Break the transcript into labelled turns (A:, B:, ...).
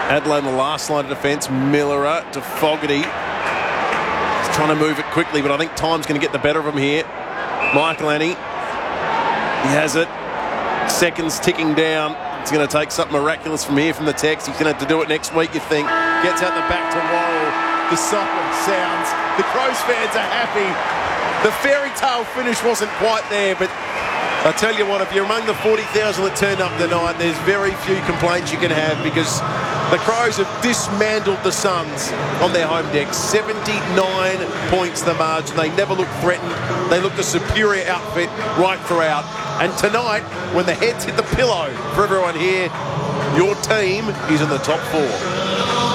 A: Adelaide in the last line of defence. Miller to Fogarty. He's trying to move it quickly, but I think time's going to get the better of him here. Michael Annie. He has it. Seconds ticking down. It's going to take something miraculous from here from the Tex. He's going to have to do it next week, you think. Gets out the back to Worrell. The siren sounds. The Crows fans are happy. The fairy tale finish wasn't quite there, but I tell you what, if you're among the 40,000 that turned up tonight, there's very few complaints you can have, because the Crows have dismantled the Suns on their home deck. 79 points the margin. They never looked threatened. They looked a superior outfit right throughout. And tonight, when the heads hit the pillow for everyone here, your team is in the top 4.